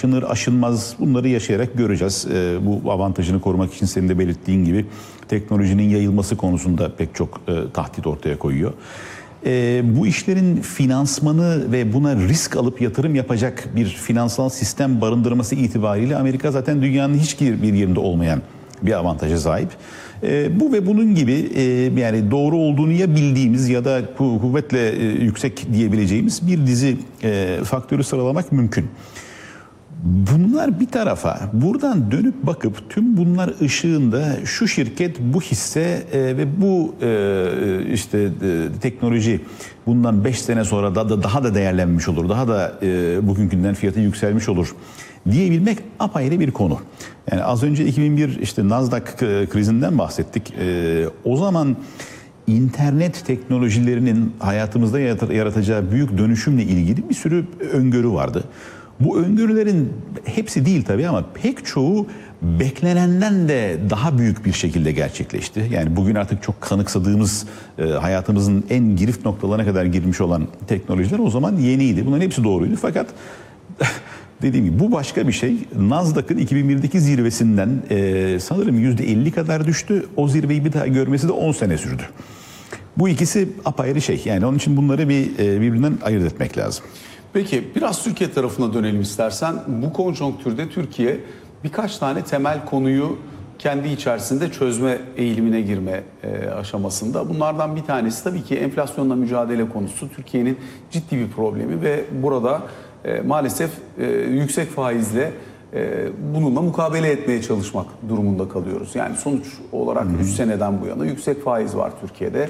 aşınır aşınmaz bunları yaşayarak göreceğiz. Bu avantajını korumak için senin de belirttiğin gibi teknolojinin yayılması konusunda pek çok tahdit ortaya koyuyor. Bu işlerin finansmanı ve buna risk alıp yatırım yapacak bir finansal sistem barındırması itibariyle Amerika zaten dünyanın hiçbir yerinde olmayan bir avantaja sahip. Bu ve bunun gibi yani doğru olduğunu ya bildiğimiz ya da kuvvetle yüksek diyebileceğimiz bir dizi faktörü sıralamak mümkün. Bunlar bir tarafa, buradan dönüp bakıp tüm bunlar ışığında şu şirket bu hisse ve bu işte teknoloji bundan 5 sene sonra daha da değerlenmiş olur, daha da bugünkünden fiyatı yükselmiş olur diyebilmek apayrı bir konu. Yani az önce 2001 işte Nasdaq krizinden bahsettik. O zaman internet teknolojilerinin hayatımızda yaratacağı büyük dönüşümle ilgili bir sürü öngörü vardı. Bu öngörülerin hepsi değil tabii ama pek çoğu beklenenden de daha büyük bir şekilde gerçekleşti. Yani bugün artık çok kanıksadığımız hayatımızın en girift noktalarına kadar girmiş olan teknolojiler o zaman yeniydi. Bunların hepsi doğruydu fakat dediğim gibi bu başka bir şey. Nasdaq'ın 2001'deki zirvesinden sanırım %50 kadar düştü. O zirveyi bir daha görmesi de 10 sene sürdü. Bu ikisi apayrı şey. Yani onun için bunları birbirinden ayırt etmek lazım. Peki biraz Türkiye tarafına dönelim istersen. Bu konjonktürde Türkiye birkaç tane temel konuyu kendi içerisinde çözme eğilimine girme aşamasında. Bunlardan bir tanesi tabii ki enflasyonla mücadele konusu. Türkiye'nin ciddi bir problemi ve burada maalesef yüksek faizle bununla mukabele etmeye çalışmak durumunda kalıyoruz. Yani sonuç olarak 3 seneden bu yana yüksek faiz var Türkiye'de.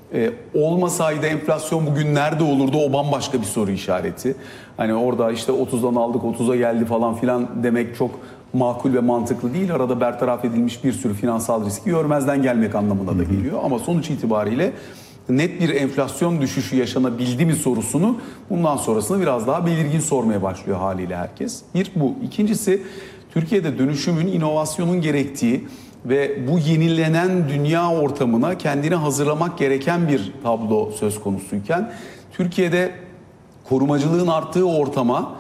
Olmasaydı enflasyon bugün nerede olurdu, o bambaşka bir soru işareti. Hani orada işte 30'dan aldık 30'a geldi falan filan demek çok makul ve mantıklı değil. Arada bertaraf edilmiş bir sürü finansal riski görmezden gelmek anlamına da geliyor. Ama sonuç itibariyle net bir enflasyon düşüşü yaşanabildi mi sorusunu bundan sonrasında biraz daha belirgin sormaya başlıyor haliyle herkes. Bir bu. İkincisi, Türkiye'de dönüşümün, inovasyonun gerektiği ve bu yenilenen dünya ortamına kendini hazırlamak gereken bir tablo söz konusuyken Türkiye'de korumacılığın arttığı ortama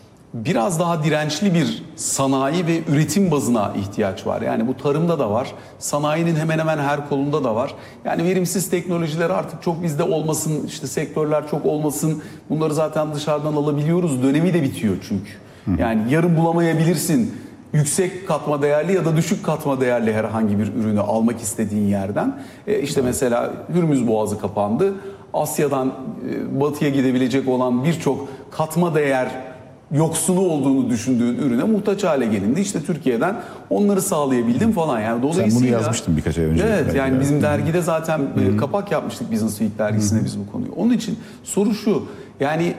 biraz daha dirençli bir sanayi ve üretim bazına ihtiyaç var. Yani bu tarımda da var, sanayinin hemen hemen her kolunda da var. Yani verimsiz teknolojiler artık çok bizde olmasın, işte sektörler çok olmasın, bunları zaten dışarıdan alabiliyoruz. Dönemi de bitiyor çünkü. Yani yarın bulamayabilirsin yüksek katma değerli ya da düşük katma değerli herhangi bir ürünü almak istediğin yerden. İşte mesela Hürmüz Boğazı kapandı. Asya'dan batıya gidebilecek olan birçok katma değer yoksunu olduğunu düşündüğün ürüne muhtaç hale gelindi. İşte Türkiye'den onları sağlayabildim falan. Yani dolayısıyla sen bunu yazmıştın birkaç ay önce. Evet, yani bizim dergide zaten kapak yapmıştık Business Week dergisine biz bu konuyu. Onun için soru şu. Yani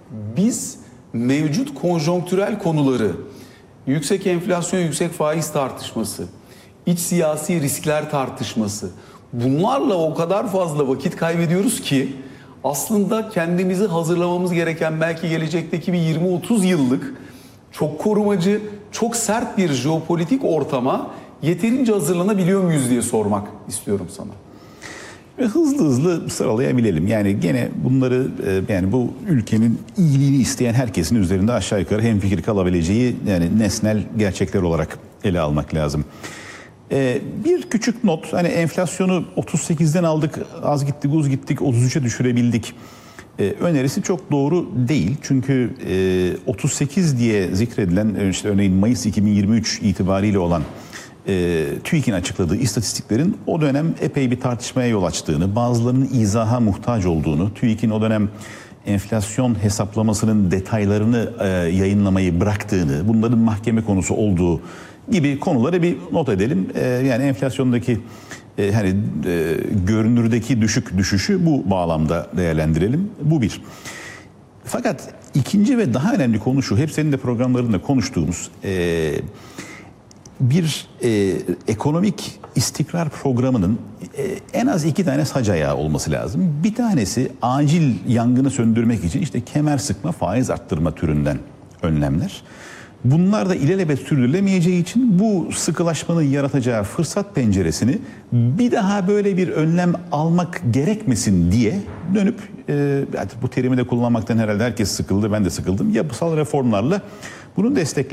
biz mevcut konjonktürel konuları, yüksek enflasyon, yüksek faiz tartışması, iç siyasi riskler tartışması, bunlarla o kadar fazla vakit kaybediyoruz ki aslında kendimizi hazırlamamız gereken belki gelecekteki bir 20-30 yıllık çok korumacı, çok sert bir jeopolitik ortama yeterince hazırlanabiliyor muyuz diye sormak istiyorum sana. Ve hızlı sıralayabilelim. Yani gene bunları yani bu ülkenin iyiliğini isteyen herkesin üzerinde aşağı yukarı hemfikir kalabileceği yani nesnel gerçekler olarak ele almak lazım. Bir küçük not, hani enflasyonu 38'den aldık, az gittik, uz gittik, 33'e düşürebildik. Önerisi çok doğru değil. Çünkü 38 diye zikredilen, işte örneğin Mayıs 2023 itibariyle olan TÜİK'in açıkladığı istatistiklerin o dönem epey bir tartışmaya yol açtığını, bazılarının izaha muhtaç olduğunu, TÜİK'in o dönem enflasyon hesaplamasının detaylarını yayınlamayı bıraktığını, bunların mahkeme konusu olduğu gibi konuları bir not edelim. Yani enflasyondaki hani görünürdeki düşüşü bu bağlamda değerlendirelim. Bu bir. Fakat ikinci ve daha önemli konu şu, hep senin de programlarında konuştuğumuz bir ekonomik istikrar programının en az 2 tane sac ayağı olması lazım. Bir tanesi acil yangını söndürmek için işte kemer sıkma, faiz arttırma türünden önlemler. Bunlar da ilelebet sürdürülemeyeceği için bu sıkılaşmanın yaratacağı fırsat penceresini bir daha böyle bir önlem almak gerekmesin diye dönüp bu terimi de kullanmaktan herhalde herkes sıkıldı, ben de sıkıldım. Yapısal reformlarla bunun desteklenmesi